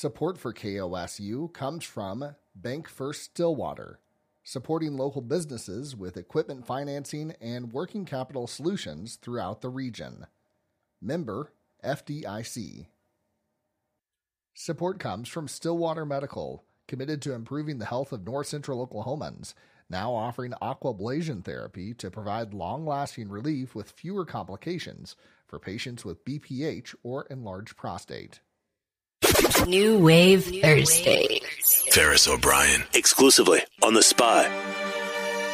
Support for KOSU comes from Bank First Stillwater, supporting local businesses with equipment financing and working capital solutions throughout the region. Member FDIC. Support comes from Stillwater Medical, committed to improving the health of North Central Oklahomans, now offering aquablation therapy to provide long-lasting relief with fewer complications for patients with BPH or enlarged prostate. New Wave Thursday. Ferris O'Brien, exclusively on The Spy.